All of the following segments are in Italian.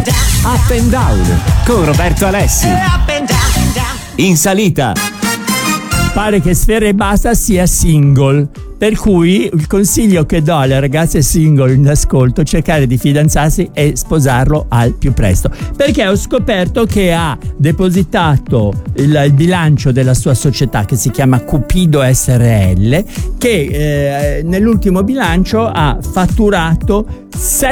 Up and Down con Roberto Alessi. In salita. Pare che Sfera Ebbasta sia single, per cui il consiglio che do alle ragazze single in ascolto: cercare di fidanzarsi e sposarlo al più presto, perché ho scoperto che ha depositato il bilancio della sua società, che si chiama Cupido SRL, che nell'ultimo bilancio ha fatturato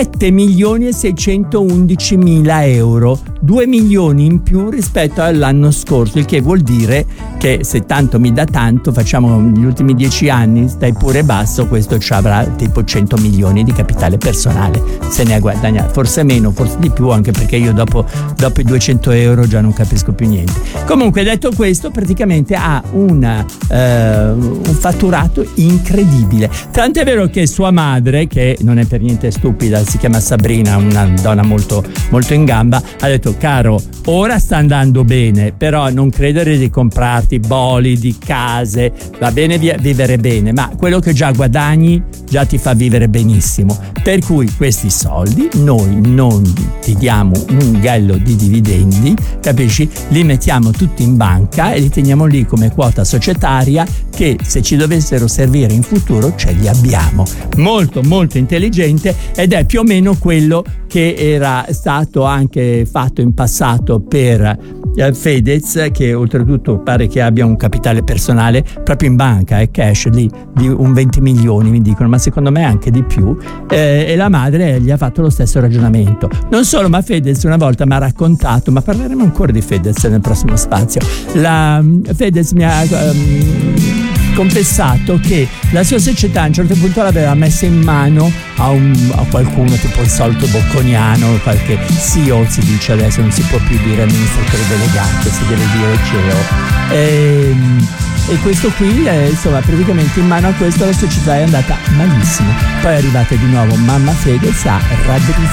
7.611.000 euro, 2 milioni in più rispetto all'anno scorso, il che vuol dire che se tanto mi dà tanto, facciamo gli ultimi 10 anni, stai pure basso, questo ci avrà tipo 100 milioni di capitale personale, se ne ha guadagnato, forse meno, forse di più, anche perché io dopo i 200 euro già non capisco più niente. Comunque, detto questo, praticamente ha un fatturato incredibile, tant'è vero che sua madre, che non è per niente stupida, si chiama Sabrina, una donna molto, molto in gamba, ha detto: caro, ora sta andando bene, però non credere di comprarti bolidi, case, va bene vivere bene, ma quello che già guadagni già ti fa vivere benissimo, per cui questi soldi noi non ti diamo un ghello di dividendi, capisci? Li mettiamo tutti in banca e li teniamo lì come quota societaria, che se ci dovessero servire in futuro ce li abbiamo. Molto molto intelligente, ed è più o meno quello che era stato anche fatto in passato per Fedez, che oltretutto pare che abbia un capitale personale proprio in banca, cash lì di un 20 milioni, mi dicono, ma secondo me anche di più, e la madre gli ha fatto lo stesso ragionamento. Non solo, ma Fedez una volta mi ha raccontato, ma parleremo ancora di Fedez nel prossimo spazio, Fedez mi ha confessato che la sua società a un certo punto l'aveva messa in mano a qualcuno, tipo il solito bocconiano, qualche CEO si dice adesso, non si può più dire amministratore delegato, si deve dire CEO, e questo qui insomma, praticamente in mano a questo la società è andata malissimo. Poi è arrivata di nuovo mamma Fedez a raddrizzare